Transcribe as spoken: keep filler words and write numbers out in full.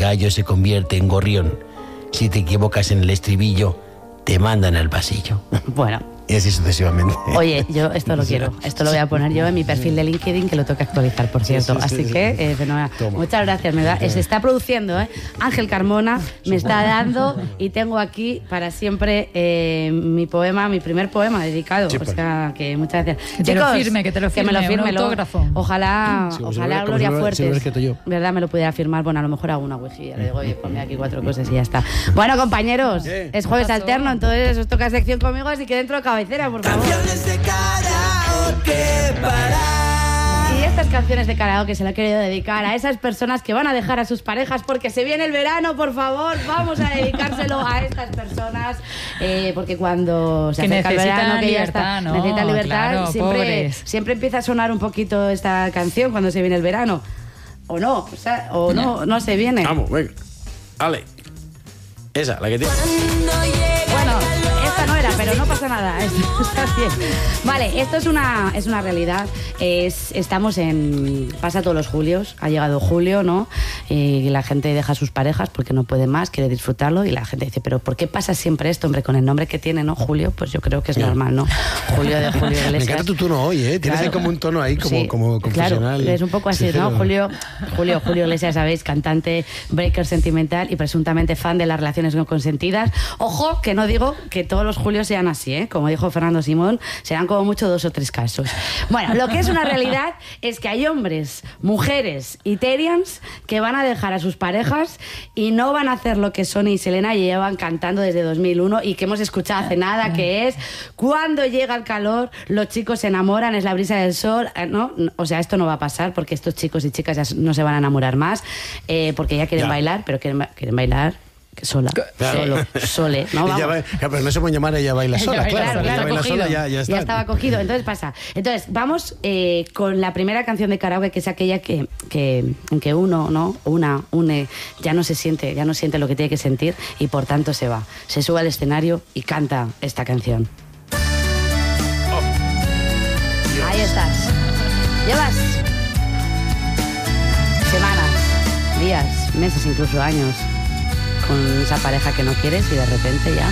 gallo se convierte en gorrión. Si te equivocas en el estribillo, te mandan al pasillo. Bueno. Y así sucesivamente. Oye, yo esto lo quiero. Esto lo voy a poner yo en mi perfil de LinkedIn, que lo tengo que actualizar, por cierto. Sí, sí, sí, Así que, sí. eh, fenomenal. Muchas gracias. Me da, se está produciendo, ¿eh? Ángel Carmona me está dando y tengo aquí para siempre eh, mi poema, mi primer poema dedicado. Sí, O sea, que muchas gracias. Que te lo firme, que te lo firme, me lo firme. un lo- autógrafo. Ojalá, Sí, como si ojalá lo- como Gloria si lo- Fuertes. si lo hubiera escrito yo. ¿Verdad? Me lo pudiera firmar. Bueno, a lo mejor hago una wiki. Le digo, oye, ponme aquí cuatro cosas y ya está. Bueno, compañeros, ¿Qué? es jueves ¿Qué pasó? alterno, entonces os toca sección conmigo, así que dentro de cabecera, por favor. de karaoke para... Y estas canciones de karaoke se la he querido dedicar a esas personas que van a dejar a sus parejas porque se viene el verano, por favor, vamos a dedicárselo a estas personas, eh, porque cuando se Que acerca el necesitan verano, que ya libertad, está, ¿no? necesitan libertad, Claro, siempre, pobres. siempre empieza a sonar un poquito esta canción cuando se viene el verano, o no, o, sea, o no, no se viene. Vamos, venga. Ale. Esa, la que tiene. Bueno, esta no era, pero no pasa nada. Esto está bien. Vale, esto es una, es una realidad. Es, estamos en... Pasa todos los julios. Ha llegado julio, ¿no? Y la gente deja a sus parejas porque no puede más, quiere disfrutarlo. Y la gente dice, ¿pero por qué pasa siempre esto, hombre? Con el nombre que tiene, ¿no? Julio, pues yo creo que es Ya. normal, ¿no? Julio de Julio Iglesias. Me encanta tu tono hoy, ¿eh? Tienes Claro. ahí como un tono ahí como, Sí, como confesional. Claro, es un poco así, sincero. ¿no? Julio, Julio, Julio Iglesias, sabéis, cantante, breaker sentimental y presuntamente fan de las relaciones no consentidas. Ojo, que no digo que todos los Julios sean así, ¿eh? Como dijo Fernando Simón, serán como mucho dos o tres casos. Bueno, lo que es una realidad es que hay hombres, mujeres y terians que van a dejar a sus parejas y no van a hacer lo que Sony y Selena llevan cantando desde dos mil uno y que hemos escuchado hace nada, que es cuando llega el calor, los chicos se enamoran, es la brisa del sol, eh, ¿no? O sea, esto no va a pasar porque estos chicos y chicas ya no se van a enamorar más, eh, porque ya quieren Ya. bailar, pero quieren, ba- quieren bailar sola, Claro. solo, sole, ¿no? Ella Vamos. ba- pero no se puede llamar ella baila sola, baila claro. sola, Ella está baila cogido. sola, ya, ya está. Ya estaba cogido, entonces pasa. Entonces, vamos eh, con la primera canción de karaoke, que es aquella que, que, en que uno, ¿no? Una, une, ya no se siente, ya no siente lo que tiene que sentir y por tanto se va. Se sube al escenario y canta esta canción. Ahí estás. Llevas semanas, días, meses, incluso años con esa pareja que no quieres y de repente ya